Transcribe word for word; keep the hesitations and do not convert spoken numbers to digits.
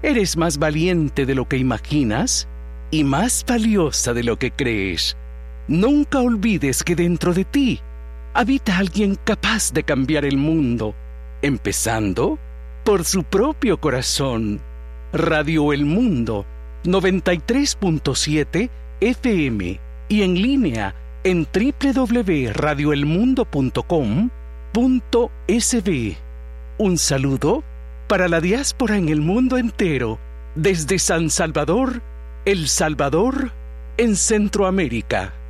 Eres más valiente de lo que imaginas y más valiosa de lo que crees. Nunca olvides que dentro de ti habita alguien capaz de cambiar el mundo, empezando por su propio corazón. Radio El Mundo, noventa y tres punto siete F M y en línea en doble u doble u doble u punto radio el mundo punto com punto es be. Un saludo para la diáspora en el mundo entero, desde San Salvador, El Salvador, en Centroamérica.